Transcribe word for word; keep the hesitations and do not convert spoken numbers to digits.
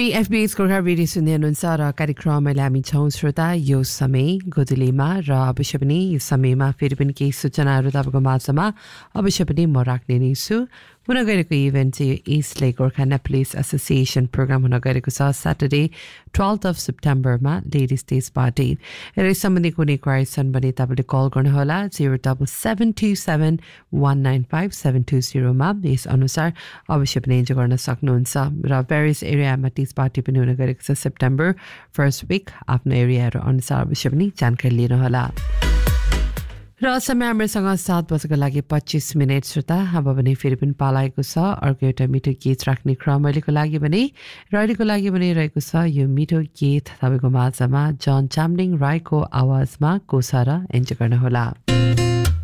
पीएफबीएस को रेडियो सुन्ने अनुसार कार्यक्रममा हामी छौं श्रोता यो समय गोदलीमा र अवश्य पनि यो समयमा फेरि पनि केही सूचनाहरू तपाईँको माझमा अवश्य पनि म राख्ने नै छु हुन गएको इभेन्ट चाहिँ इस्ट लेक गोर्खा नेप्लिस एसोसिएसन प्रोग्राम हुन गएको छ Saturday twelfth of सेप्टेम्बरमा ladies days party र यस सम्बन्धी कुनै क्वारी छन् भने तपाईँले कल गर्नुहोला zero double seven two seven one nine five seven two जिरोमा यस अनुसार अवश्य पनि इन्जोय गर्न सक्नुहुन्छ र पेरिस एरियामा टिज पार्टी पनि हुन गएको छ सेप्टेम्बर फर्स्ट विक आफ्नो एरियाहरू अनुसार अवश्य पनि जानकारी लिनुहोला र समय हामीसँग सात बजेको लागि पच्चिस मिनट श्रोता अब भने फेरि पनि पालाएको छ अर्को एउटा मिठो गीत राख्ने क्रम अहिलेको लागि भने र अहिलेको लागि भने रहेको छ यो मिठो गीत तपाईँको माझमा जन चामलिङ राईको आवाजमा कोसा र इन्जोय गर्नुहोला